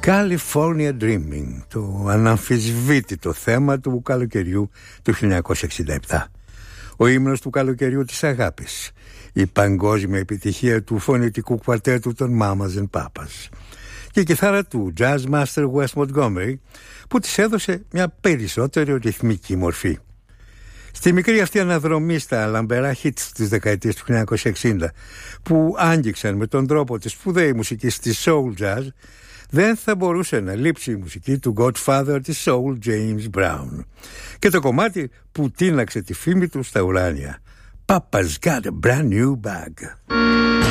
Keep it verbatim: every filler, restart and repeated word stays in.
California Dreaming, το αναμφισβήτητο θέμα του καλοκαιριού του χίλια εννιακόσια εξήντα επτά. Ο ύμνος του καλοκαιριού της αγάπης, η παγκόσμια επιτυχία του φωνητικού κουαρτέτου των Mamas and Papas και η κιθάρα του jazz master Wes Montgomery, που της έδωσε μια περισσότερο ρυθμική μορφή. Στη μικρή αυτή αναδρομή στα λαμπερά hits της δεκαετίας του χίλια εννιακόσια εξήντα, που άγγιξαν με τον τρόπο της σπουδαίη μουσική της soul jazz, δεν θα μπορούσε να λείψει η μουσική του Godfather της soul James Brown και το κομμάτι που τίναξε τη φήμη του στα ουράνια, Papa's Got a Brand New Bag.